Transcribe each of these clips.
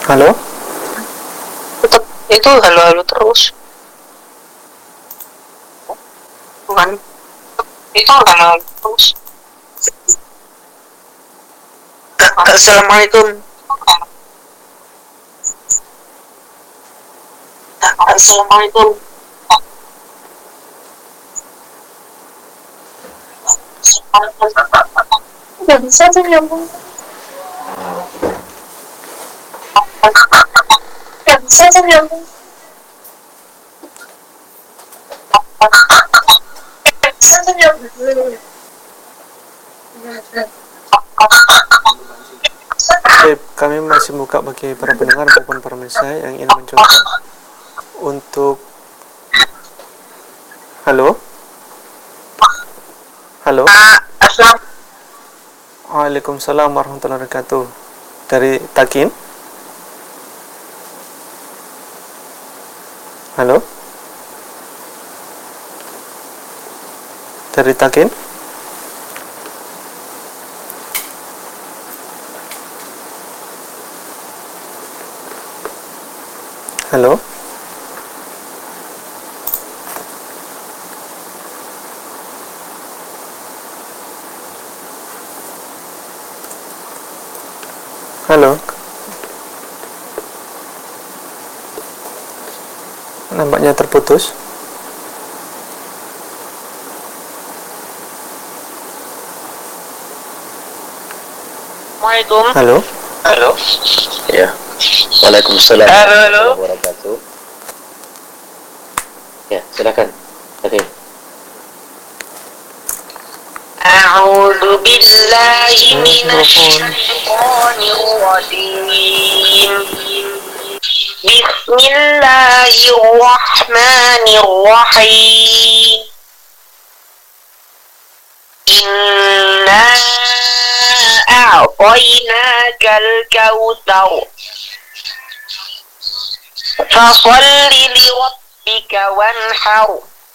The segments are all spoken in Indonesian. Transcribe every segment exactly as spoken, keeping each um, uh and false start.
Halo? Tetap itu halo-halo terus. Bukan. Itu halo-halo terus. Assalamualaikum. Assalamualaikum. Gak bisa tuh nyambung. Gak bisa tuh nyambung. Gak bisa tuh nyambung. Baik, kami masih buka bagi para pendengar maupun para pemirsa yang ingin mencoba untuk halo? Halo? Assalamualaikum. Waalaikumsalam warahmatullahi wabarakatuh. Dari Takin? Halo? Dari Takin? Halo? Halo? Nampaknya terputus. Assalamualaikum. Halo? Halo. Ya. Waalaikumsalam Halo, halo. warahmatullahi wabarakatuh. Ya, silakan. Oke. A'udzu billahi minasyaitonir rajim. Bismillahirrahmanirrahim. Inna a'tainakal kautsar. Fasalli li rabbika wanhar.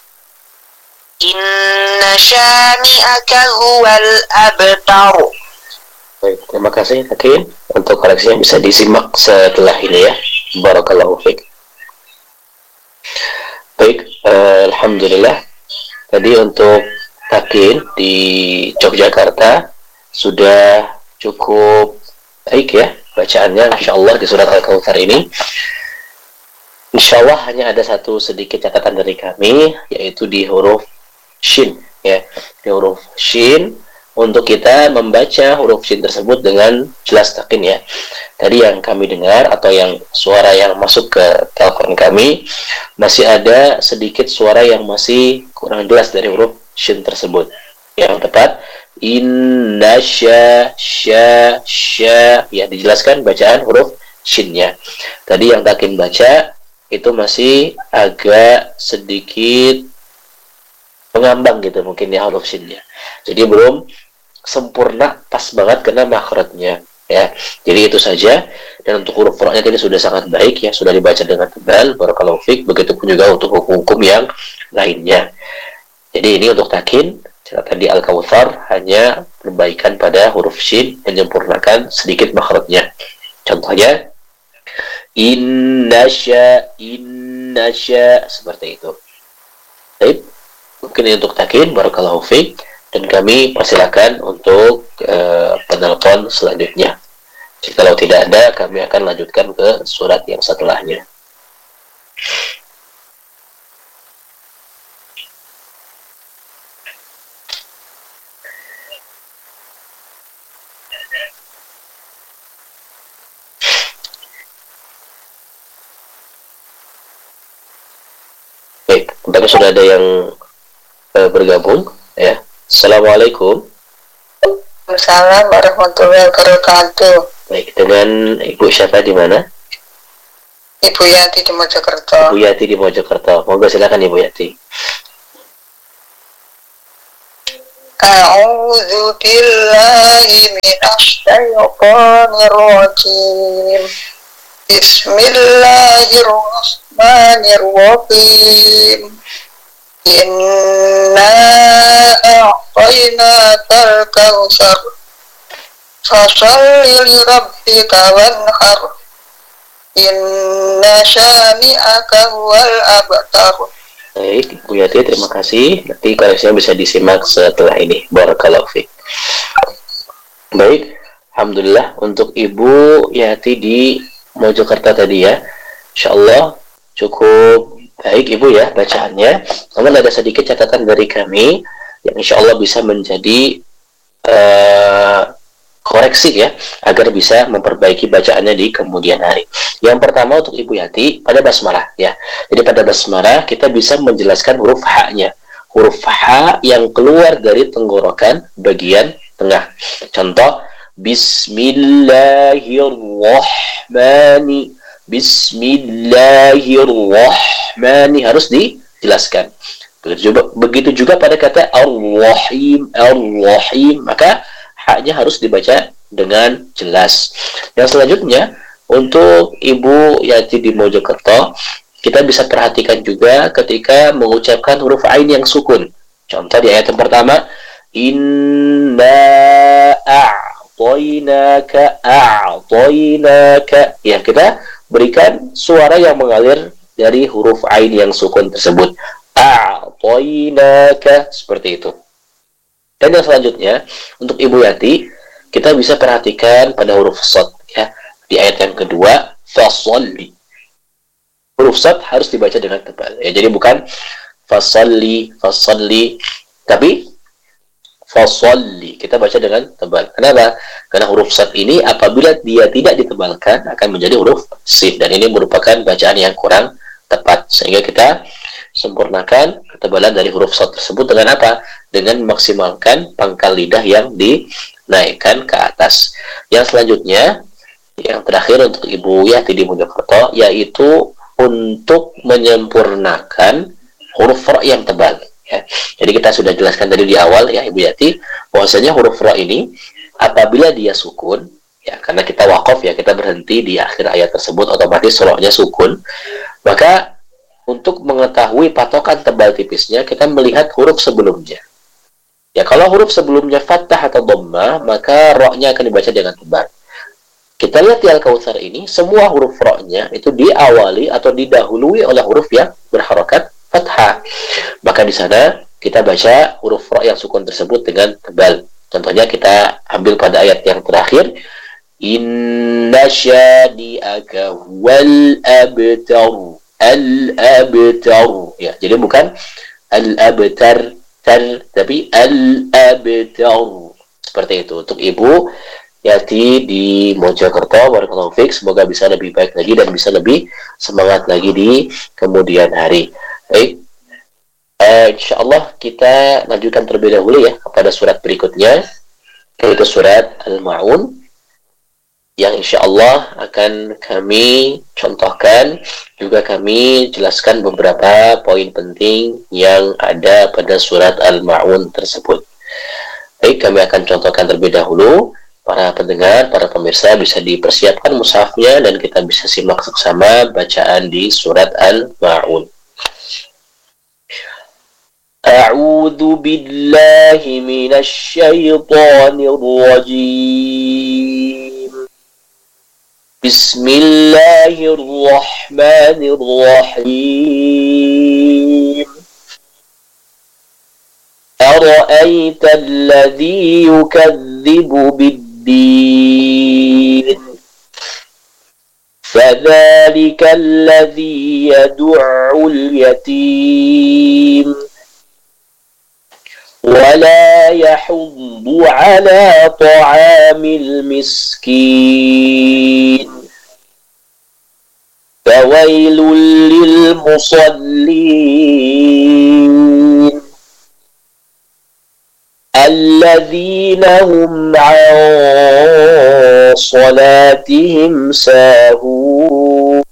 Inna syani'aka huwal abtar. Baik, terima kasih Hakim untuk koreksinya bisa disimak setelah ini ya. Barakallahu fiik. Baik, uh, alhamdulillah. Tadi untuk Hakim di Yogyakarta sudah cukup baik ya bacaannya, insyaallah di surat Al-Kautsar ini. Insyaallah hanya ada satu sedikit catatan dari kami, yaitu di huruf Shin ya, di huruf Shin untuk kita membaca huruf Shin tersebut dengan jelas takin ya. Tadi yang kami dengar atau yang suara yang masuk ke telepon kami masih ada sedikit suara yang masih kurang jelas dari huruf Shin tersebut. Yang tepat inna sya sya sya ya, dijelaskan bacaan huruf Shinnya. Tadi yang takin baca itu masih agak sedikit mengambang gitu mungkin ya huruf Shinnya. Jadi belum sempurna pas banget kena makhrajnya ya. Jadi itu saja. Dan untuk huruf ra'nya tadi sudah sangat baik ya, sudah dibaca dengan tebal, barakallahu fiik. Begitupun juga untuk hukum-hukum yang lainnya. Jadi ini untuk takin, catatan di Al-Kautsar hanya perbaikan pada huruf Shin, menyempurnakan sedikit makhrajnya. Contohnya innasya innasya seperti itu. Baik. Mungkin ini untuk takin, barakallahu fiik, dan kami persilakan untuk uh, penelpon selanjutnya. Jikalau tidak ada, kami akan lanjutkan ke surat yang setelahnya. Baik, tampaknya sudah ada yang bergabung ya. Assalamualaikum. Waalaikumsalam warahmatullahi wabarakatuh. Baik, dengan Ibu siapa di mana? Ibu Yati di Mojokerto. Ibu Yati di Mojokerto. Monggo silakan Ibu Yati. A'udzu billahi minasy syaithanir rajim. Bismillahirrahmanirrahim. Inna a'tainakal kautsar. Fasalli li rabbika wanhar. Inna syani'aka huwal abtar. Baik, Bu Yati, terima kasih. Nanti koreksinya bisa disimak setelah ini. Barakallahu fiik. Baik, alhamdulillah untuk Ibu Yati di Mojokerto tadi ya. Insyaallah cukup baik Ibu ya bacaannya. Namun ada sedikit catatan dari kami yang insyaallah bisa menjadi uh, koreksi ya, agar bisa memperbaiki bacaannya di kemudian hari. Yang pertama untuk Ibu Yati pada basmalah ya. Jadi pada basmalah kita bisa menjelaskan huruf H-nya. Huruf H yang keluar dari tenggorokan bagian tengah. Contoh Bismillahirrahmani. Bismillahirrahmani harus dijelaskan. Begitu juga, begitu juga pada kata Ar-Rahim, Ar-Rahim, maka haknya harus dibaca dengan jelas. Yang selanjutnya untuk Ibu Yati di Mojokerto, kita bisa perhatikan juga ketika mengucapkan huruf ain yang sukun. Contoh di ayat yang pertama, Inna a'toinaka a'toinaka. Ya, kita berikan suara yang mengalir dari huruf ain yang sukun tersebut. A'toinaka, seperti itu. Dan yang selanjutnya untuk Ibu Yati, kita bisa perhatikan pada huruf shad ya. Di ayat yang kedua, fasolli. Huruf shad harus dibaca dengan tebal ya. Jadi bukan fasolli, fasolli, tapi fasolli. Kita baca dengan tebal. Kenapa? Karena huruf shad ini apabila dia tidak ditebalkan akan menjadi huruf shin, dan ini merupakan bacaan yang kurang tepat. Sehingga kita sempurnakan ketebalan dari huruf shad tersebut dengan apa? Dengan memaksimalkan pangkal lidah yang dinaikkan ke atas. Yang selanjutnya, yang terakhir untuk Ibu Yati di Mojokerto, yaitu untuk menyempurnakan huruf ra yang tebal. Ya. Jadi kita sudah jelaskan tadi di awal ya Ibu Yati, bahwasanya huruf ra ini apabila dia sukun, ya karena kita wakaf ya, kita berhenti di akhir ayat tersebut, otomatis ra-nya sukun, maka untuk mengetahui patokan tebal tipisnya, kita melihat huruf sebelumnya. Ya, kalau huruf sebelumnya fathah atau dhammah, maka ra-nya akan dibaca dengan tebal. Kita lihat di Al-Kautsar ini, semua huruf ra-nya itu diawali atau didahului oleh huruf yang berharokat fathah. Maka di sana kita baca huruf ra yang sukun tersebut dengan tebal. Contohnya kita ambil pada ayat yang terakhir, Inna syani'aka wal abtar. Al-abtar. Ya, jadi bukan al-abtar tar, tapi al-abtar. Seperti itu untuk Ibu Yati di Mojokerto. Barakallahu fiik, semoga bisa lebih baik lagi dan bisa lebih semangat lagi di kemudian hari. Baik, uh, insyaallah kita lanjutkan terlebih dahulu ya kepada surat berikutnya, yaitu surat Al-Ma'un, yang insyaallah akan kami contohkan, juga kami jelaskan beberapa poin penting yang ada pada surat Al-Ma'un tersebut. Baik, kami akan contohkan terlebih dahulu. Para pendengar, para pemirsa bisa dipersiapkan mushafnya dan kita bisa simak bersama bacaan di surat Al-Ma'un. A'udzu billahi minasy syaithanir rajim. Bismillahirrahmanirrahim. Ara'aita alladhi yukadzibu bid-din. Fadzalika alladhi yad'ul yatim. ولا يحض على طعام المسكين فويل للمصلين الذين هم عن صلاتهم ساهون